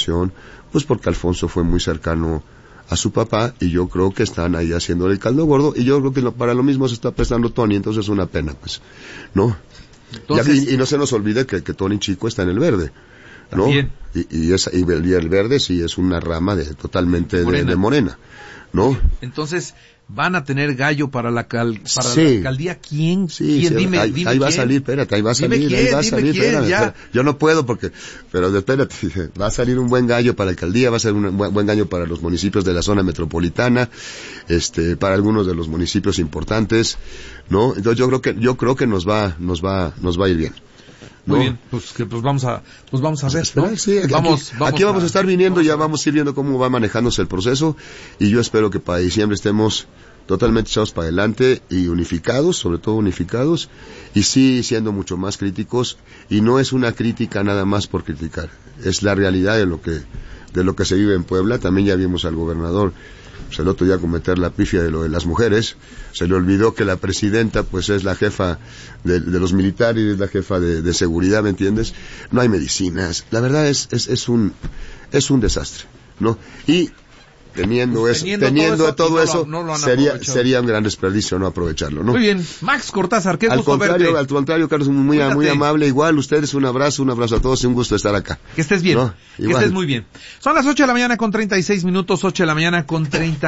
relación, pues porque Alfonso fue muy cercano a su papá, y yo creo que están ahí haciéndole el caldo gordo, y yo creo que para lo mismo se está prestando Tony, entonces es una pena, pues, ¿no? Entonces, y no se nos olvide que Tony Chico está en el Verde, ¿no? También. Y el Verde sí es una rama totalmente de Morena, ¿no? Entonces, ¿van a tener gallo para la sí. la alcaldía? ¿Quién? Sí, ¿Quién? sí, Dime, ahí dime va a quién. salir, espérate, ahí va a salir, espérame. Yo no puedo pero espérate, va a salir un buen gallo para la alcaldía, va a ser un buen gallo para los municipios de la zona metropolitana, para algunos de los municipios importantes, ¿no? Entonces yo creo que nos va a ir bien. Muy bien, pues vamos a ver, ¿no? Sí, aquí vamos a estar viniendo, ya vamos a ir viendo cómo va manejándose el proceso, y yo espero que para diciembre estemos totalmente echados para adelante y unificados, sobre todo unificados, y sí siendo mucho más críticos, y no es una crítica nada más por criticar, es la realidad de lo que se vive en Puebla. También ya vimos al gobernador el otro día cometer la pifia de lo de las mujeres, se le olvidó que la presidenta pues es la jefa de los militares, es la jefa de seguridad, ¿me entiendes? No hay medicinas, la verdad es un desastre, ¿no? Y teniendo todo eso, sería un gran desperdicio no aprovecharlo, ¿no? Muy bien, Max Cortázar, qué gusto verte. Al contrario, Carlos, muy amable, igual, ustedes un abrazo a todos y un gusto estar acá. Que estés bien, ¿no? Que estés muy bien. Son las 8 de la mañana con 36 minutos, 8 de la mañana con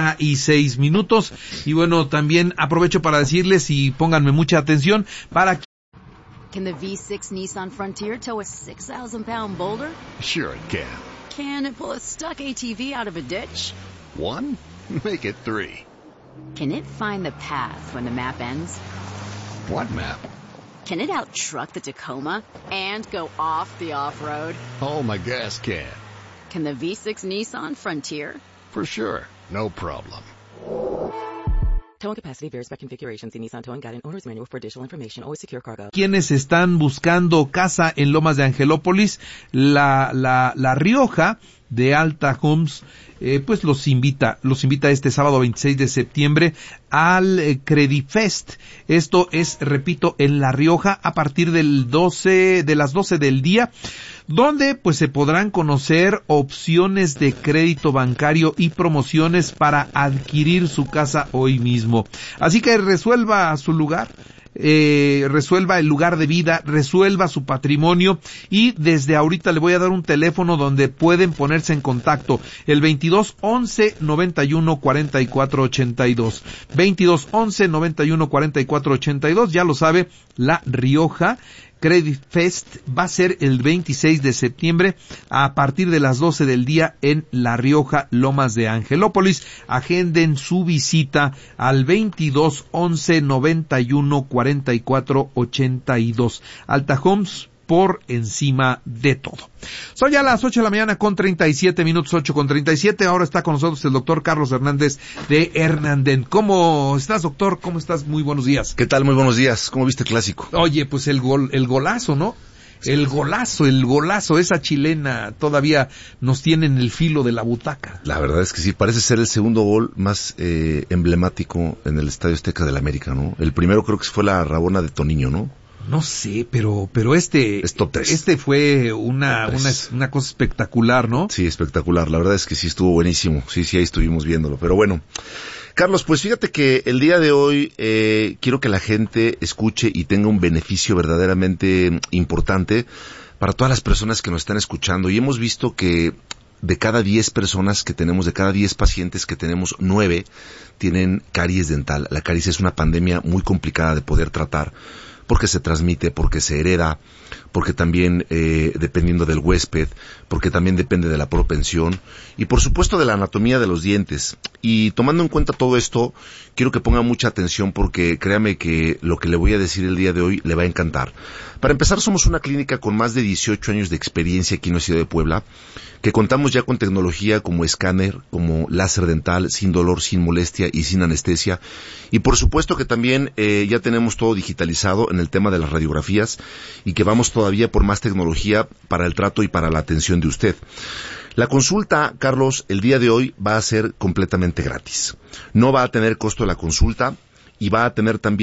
36 minutos, y bueno, también aprovecho para decirles, y pónganme mucha atención, para... Can the V6 Nissan Frontier tow a 6,000-pound boulder? Sure it can. Can it pull a stuck ATV out of a ditch? 1? Make it 3. Can it find the path when the map ends? What map? Can it out-truck the Tacoma and go off the off-road? Oh, my gas can. Can the V6 Nissan Frontier? For sure. No problem. Towing capacity varies by configuration. See Nissan Towing Guide and Owner's Manual for additional information. Always secure cargo. Quienes están buscando casa en Lomas de Angelópolis, la Rioja de Alta Homes, pues los invita este sábado 26 de septiembre al Credifest. Esto es, repito, en La Rioja a partir de las 12 del día, donde pues se podrán conocer opciones de crédito bancario y promociones para adquirir su casa hoy mismo. Así que resuelva su lugar. Resuelva el lugar de vida, resuelva su patrimonio, y desde ahorita le voy a dar un teléfono donde pueden ponerse en contacto, el 22 11 91 44 82, 22 11 91 44 82, ya lo sabe, La Rioja. Credit Fest va a ser el 26 de septiembre a partir de las 12 del día en La Rioja, Lomas de Angelópolis. Agenden su visita al 22 11 91 44 82. Alta Homes, por encima de todo. Son ya las 8 de la mañana con 37 minutos, 8 con 37. Ahora está con nosotros el doctor Carlos Hernández de Hernanden. ¿Cómo estás, doctor? ¿Cómo estás? Muy buenos días. ¿Qué tal? Muy buenos días. ¿Cómo viste el clásico? Oye, pues el golazo, ¿no? El golazo, esa chilena todavía nos tiene en el filo de la butaca. La verdad es que sí, parece ser el segundo gol más emblemático en el Estadio Azteca del América, ¿no? El primero creo que fue la rabona de Toniño, ¿no? No sé, pero este es top 3. Este fue una cosa espectacular, ¿no? Sí, espectacular. La verdad es que sí estuvo buenísimo. Sí, ahí estuvimos viéndolo. Pero bueno, Carlos, pues fíjate que el día de hoy quiero que la gente escuche y tenga un beneficio verdaderamente importante para todas las personas que nos están escuchando. Y hemos visto que de cada 10 personas que tenemos, de cada 10 pacientes que tenemos, 9 tienen caries dental. La caries es una pandemia muy complicada de poder tratar, porque se transmite, porque se hereda, porque también dependiendo del huésped, porque también depende de la propensión y por supuesto de la anatomía de los dientes. Y tomando en cuenta todo esto, quiero que ponga mucha atención porque créame que lo que le voy a decir el día de hoy le va a encantar. Para empezar, somos una clínica con más de 18 años de experiencia aquí en la ciudad de Puebla, que contamos ya con tecnología como escáner, como láser dental, sin dolor, sin molestia y sin anestesia. Y por supuesto que también ya tenemos todo digitalizado en el tema de las radiografías y que vamos todavía por más tecnología para el trato y para la atención de usted. La consulta, Carlos, el día de hoy va a ser completamente gratis. No va a tener costo la consulta y va a tener también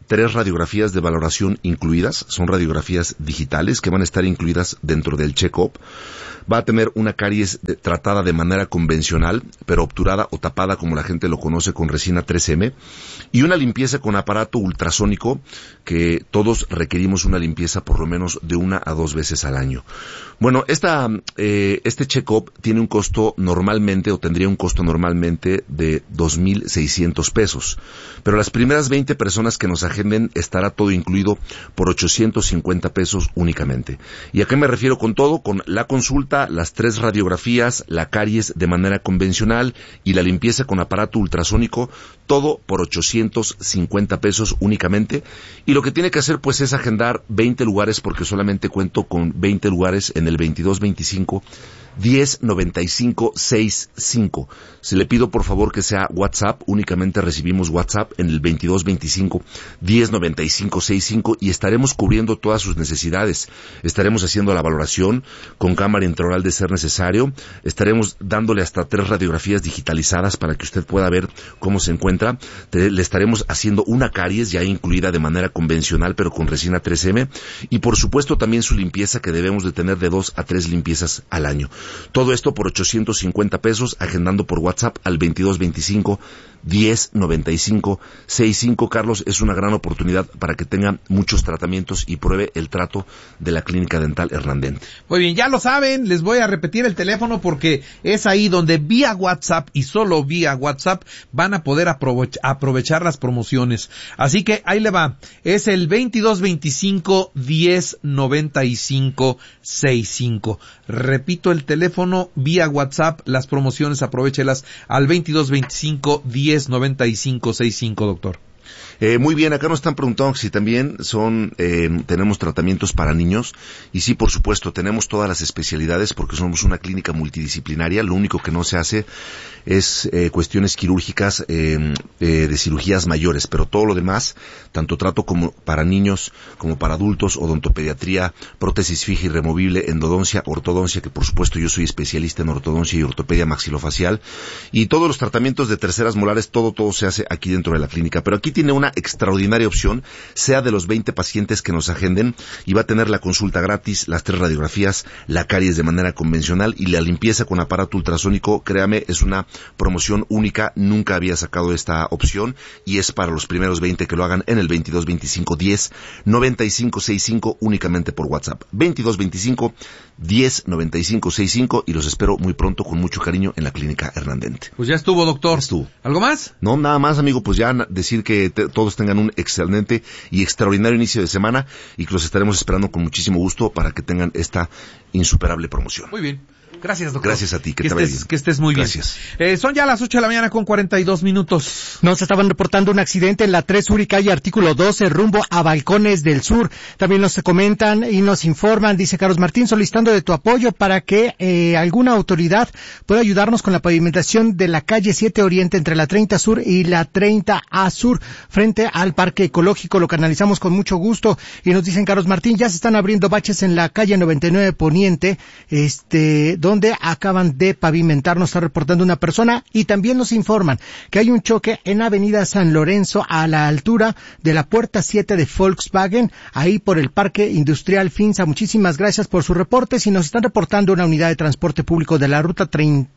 3 radiografías de valoración incluidas, son radiografías digitales que van a estar incluidas dentro del check-up. Va a tener una caries tratada de manera convencional, pero obturada o tapada como la gente lo conoce con resina 3M, y una limpieza con aparato ultrasónico, que todos requerimos una limpieza por lo menos de 1 a 2 veces al año. Bueno, este check-up tiene un costo normalmente, o tendría un costo normalmente de 2,600 pesos, pero las primeras 20 personas que nos agenden estará todo incluido por 850 pesos únicamente. ¿Y a qué me refiero con todo? Con la consulta, las 3 radiografías, la caries de manera convencional y la limpieza con aparato ultrasónico, todo por 850 pesos únicamente. Y lo que tiene que hacer pues es agendar 20 lugares, porque solamente cuento con 20 lugares en el 2225 1095 65. Se le pido por favor que sea WhatsApp, únicamente recibimos WhatsApp en el 2225 1095 65 y estaremos cubriendo todas sus necesidades. Estaremos haciendo la valoración con cámara intraoral de ser necesario. Estaremos dándole hasta 3 radiografías digitalizadas para que usted pueda ver cómo se encuentra. Le estaremos haciendo una caries ya incluida de manera convencional, pero con resina 3M, y por supuesto también su limpieza, que debemos de tener de 2 a 3 limpiezas al año. Todo esto por 850 pesos, agendando por WhatsApp al 2225 1095 65. Carlos, es una gran oportunidad para que tenga muchos tratamientos y pruebe el trato de la Clínica Dental Hernández. Muy bien, ya lo saben, les voy a repetir el teléfono porque es ahí donde vía WhatsApp y solo vía WhatsApp van a poder aprovechar las promociones. Así que ahí le va, es el 2225 1095 65. Repito el teléfono, vía WhatsApp, las promociones aprovéchelas al 2225 1095 65, doctor. Muy bien, acá nos están preguntando si también tenemos tratamientos para niños, y sí, por supuesto, tenemos todas las especialidades porque somos una clínica multidisciplinaria. Lo único que no se hace es cuestiones quirúrgicas de cirugías mayores, pero todo lo demás, tanto trato como para niños como para adultos, odontopediatría, prótesis fija y removible, endodoncia, ortodoncia, que por supuesto yo soy especialista en ortodoncia y ortopedia maxilofacial, y todos los tratamientos de terceras molares, todo se hace aquí dentro de la clínica. Pero aquí tiene una extraordinaria opción, sea de los 20 pacientes que nos agenden, y va a tener la consulta gratis, las 3 radiografías, la caries de manera convencional y la limpieza con aparato ultrasónico. Créame, es una promoción única, nunca había sacado esta opción, y es para los primeros 20 que lo hagan en el 2225 1095 65 únicamente por WhatsApp. 2225 1095 65, y los espero muy pronto con mucho cariño en la Clínica Hernández. Pues ya estuvo, doctor. Estuvo. ¿Algo más? No, nada más, amigo, pues ya decir que todos tengan un excelente y extraordinario inicio de semana, y que los estaremos esperando con muchísimo gusto para que tengan esta insuperable promoción. Muy bien. Gracias, doctor. Gracias a ti, que te vaya bien. Que estés muy Gracias. bien. Son ya las 8 de la mañana con 42 minutos. Nos estaban reportando un accidente en la 3 Sur y calle Artículo 12, rumbo a Balcones del Sur. También nos comentan y nos informan, dice Carlos Martín, solicitando de tu apoyo para que alguna autoridad pueda ayudarnos con la pavimentación de la calle 7 Oriente entre la 30 Sur y la 30 A Sur, frente al Parque Ecológico. Lo canalizamos con mucho gusto. Y nos dicen, Carlos Martín, ya se están abriendo baches en la calle 99 Poniente, donde acaban de pavimentar, nos está reportando una persona. Y también nos informan que hay un choque en Avenida San Lorenzo a la altura de la puerta 7 de Volkswagen, ahí por el Parque Industrial Finza. Muchísimas gracias por sus reportes, y nos están reportando una unidad de transporte público de la ruta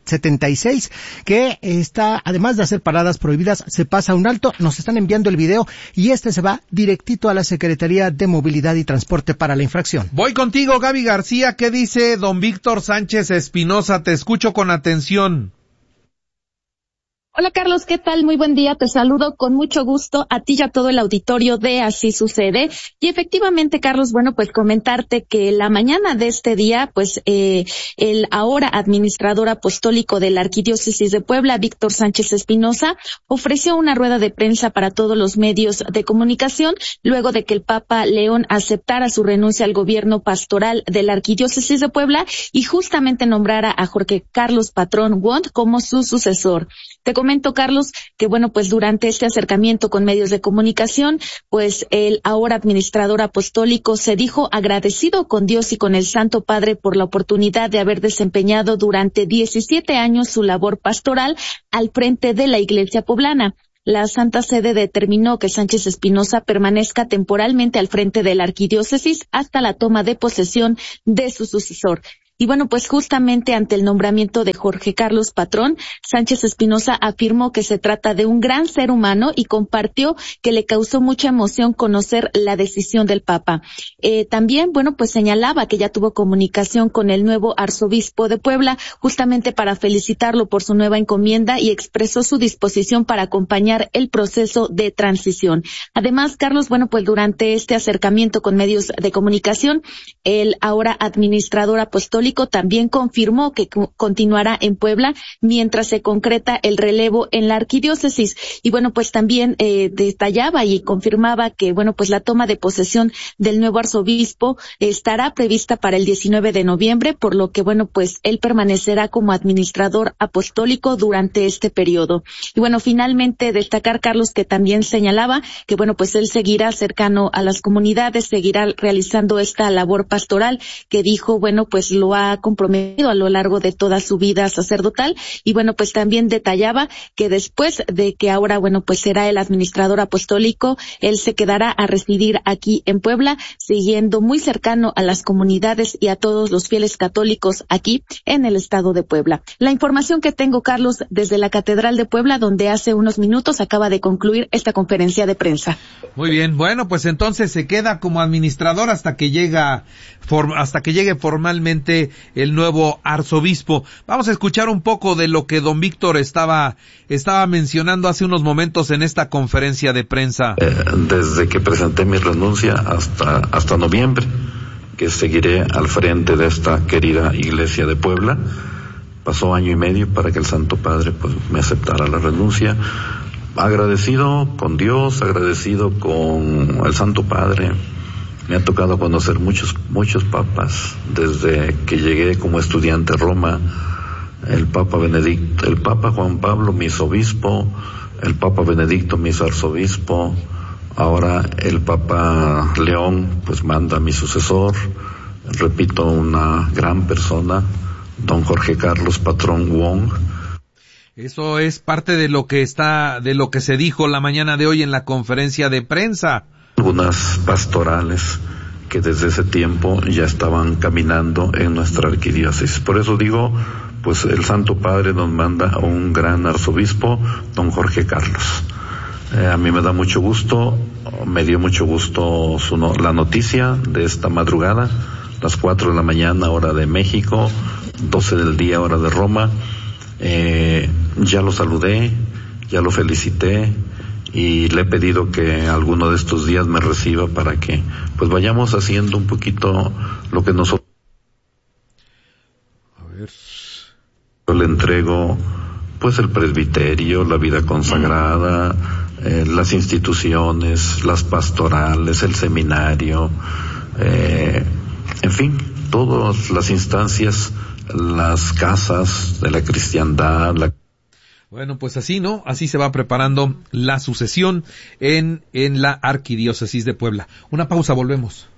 76 que está, además de hacer paradas prohibidas, se pasa un alto. Nos están enviando el video y se va directito a la Secretaría de Movilidad y Transporte para la infracción. Voy contigo, Gaby García. ¿Qué dice don Víctor Sánchez Espinosa? Te escucho con atención. Hola Carlos, ¿qué tal? Muy buen día, te saludo con mucho gusto a ti y a todo el auditorio de Así Sucede. Y efectivamente, Carlos, bueno, pues comentarte que la mañana de este día, pues el ahora administrador apostólico de la Arquidiócesis de Puebla, Víctor Sánchez Espinosa, ofreció una rueda de prensa para todos los medios de comunicación, luego de que el Papa León aceptara su renuncia al gobierno pastoral de la Arquidiócesis de Puebla y justamente nombrara a Jorge Carlos Patrón Wond como su sucesor. Te comento, Carlos, que bueno, pues durante este acercamiento con medios de comunicación, pues el ahora administrador apostólico se dijo agradecido con Dios y con el Santo Padre por la oportunidad de haber desempeñado durante 17 años su labor pastoral al frente de la Iglesia poblana. la Santa Sede determinó que Sánchez Espinosa permanezca temporalmente al frente de la arquidiócesis hasta la toma de posesión de su sucesor. Y bueno, pues justamente ante el nombramiento de Jorge Carlos Patrón, Sánchez Espinosa afirmó que se trata de un gran ser humano y compartió que le causó mucha emoción conocer la decisión del Papa. También, bueno, pues señalaba que ya tuvo comunicación con el nuevo arzobispo de Puebla justamente para felicitarlo por su nueva encomienda y expresó su disposición para acompañar el proceso de transición. Además, Carlos, bueno, pues durante este acercamiento con medios de comunicación, el ahora administrador apostólico también confirmó que continuará en Puebla mientras se concreta el relevo en la arquidiócesis. Y bueno, pues también detallaba y confirmaba que, bueno, pues la toma de posesión del nuevo arzobispo estará prevista para el 19 de noviembre, por lo que, bueno, pues él permanecerá como administrador apostólico durante este periodo. Y bueno, finalmente destacar, Carlos, que también señalaba que, bueno, pues él seguirá cercano a las comunidades, seguirá realizando esta labor pastoral que dijo, bueno, pues lo ha comprometido a lo largo de toda su vida sacerdotal. Y bueno, pues también detallaba que después de que ahora, bueno, pues será el administrador apostólico, él se quedará a residir aquí en Puebla, siguiendo muy cercano a las comunidades y a todos los fieles católicos aquí en el estado de Puebla. La información que tengo, Carlos, desde la Catedral de Puebla, donde hace unos minutos acaba de concluir esta conferencia de prensa. Muy bien, bueno, pues entonces se queda como administrador hasta que llegue formalmente el nuevo arzobispo. Vamos a escuchar un poco de lo que don Víctor estaba mencionando hace unos momentos en esta conferencia de prensa. Desde que presenté mi renuncia hasta noviembre, que seguiré al frente de esta querida iglesia de Puebla. Pasó año y medio para que el Santo Padre pues me aceptara la renuncia. Agradecido con Dios, agradecido con el Santo Padre. Me ha tocado conocer muchos papas desde que llegué como estudiante a Roma. El Papa Benedicto, el Papa Juan Pablo, mi obispo, el Papa Benedicto, mi arzobispo. Ahora el Papa León pues manda a mi sucesor, repito, una gran persona, don Jorge Carlos Patrón Wong. Eso es parte de lo que se dijo la mañana de hoy en la conferencia de prensa. Algunas pastorales que desde ese tiempo ya estaban caminando en nuestra arquidiócesis. Por eso digo, pues el Santo Padre nos manda a un gran arzobispo, don Jorge Carlos. A mí me da mucho gusto, me dio mucho gusto la noticia de esta madrugada, las 4 de la mañana, hora de México, 12 del día, hora de Roma. Ya lo saludé, ya lo felicité y le he pedido que alguno de estos días me reciba para que pues vayamos haciendo un poquito lo que nosotros. Yo le entrego pues el presbiterio, la vida consagrada, las instituciones, las pastorales, el seminario, en fin, todas las instancias, las casas de la cristiandad. Bueno, pues así, ¿no? Así se va preparando la sucesión en la Arquidiócesis de Puebla. Una pausa, volvemos.